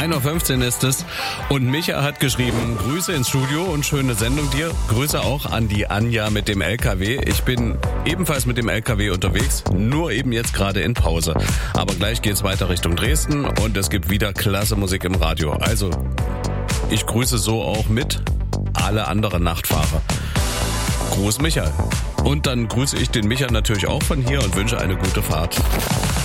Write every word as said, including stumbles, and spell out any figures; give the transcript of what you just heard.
ein Uhr fünfzehn ist es und Micha hat geschrieben, Grüße ins Studio und schöne Sendung dir. Grüße auch an die Anja mit dem L K W. Ich bin ebenfalls mit dem L K W unterwegs, nur eben jetzt gerade in Pause. Aber gleich geht's weiter Richtung Dresden und es gibt wieder klasse Musik im Radio. Also, ich grüße so auch mit alle anderen Nachtfahrer. Gruß Micha. Und dann grüße ich den Micha natürlich auch von hier und wünsche eine gute Fahrt.